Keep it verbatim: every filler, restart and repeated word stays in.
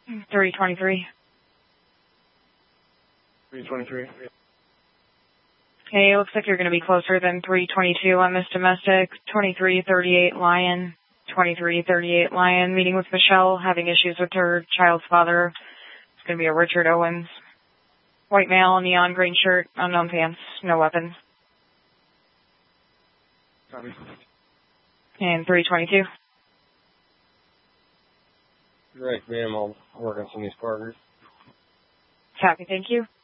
three twenty-three. three twenty-three. Okay, it looks like you're going to be closer than three twenty-two on this domestic. twenty-three thirty-eight Lion. twenty-three thirty-eight Lion, meeting with Michelle, having issues with her child's father. It's going to be a Richard Owens. White male, neon green shirt, unknown pants, no weapons. Copy. And three twenty-two. Right, ma'am. I'll work on some of these partners. Copy, thank you.